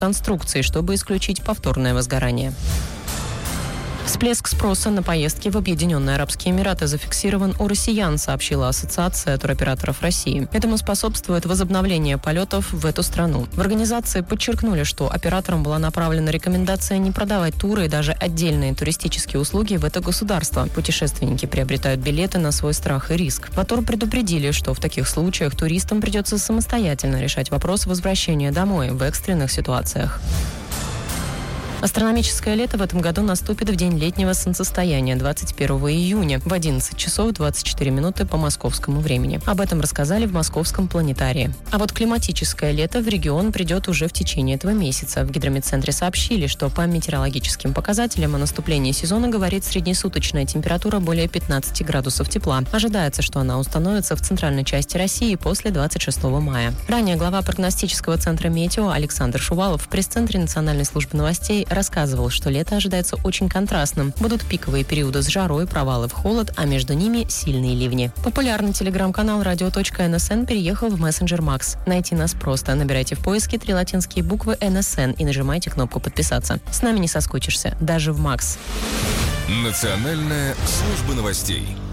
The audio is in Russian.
конструкции, чтобы исключить повторное возгорание. Всплеск спроса на поездки в Объединенные Арабские Эмираты зафиксирован у россиян, сообщила Ассоциация туроператоров России. Этому способствует возобновление полетов в эту страну. В организации подчеркнули, что операторам была направлена рекомендация не продавать туры и даже отдельные туристические услуги в это государство. Путешественники приобретают билеты на свой страх и риск. В АТОР предупредили, что в таких случаях туристам придется самостоятельно решать вопрос возвращения домой в экстренных ситуациях. Астрономическое лето в этом году наступит в день летнего солнцестояния 21 июня в 11 часов 24 минуты по московскому времени. Об этом рассказали в Московском планетарии. А вот климатическое лето в регион придет уже в течение этого месяца. В гидрометцентре сообщили, что по метеорологическим показателям о наступлении сезона говорит среднесуточная температура более 15 градусов тепла. Ожидается, что она установится в центральной части России после 26 мая. Ранее глава прогностического центра «Метео» Александр Шувалов в пресс-центре Национальной службы новостей рассказывал, что лето ожидается очень контрастным. Будут пиковые периоды с жарой, провалы в холод, а между ними сильные ливни. Популярный телеграм-канал radio.nsn переехал в мессенджер Макс. Найти нас просто. Набирайте в поиске 3 латинские буквы NSN и нажимайте кнопку «Подписаться». С нами не соскучишься, даже в Макс. Национальная служба новостей.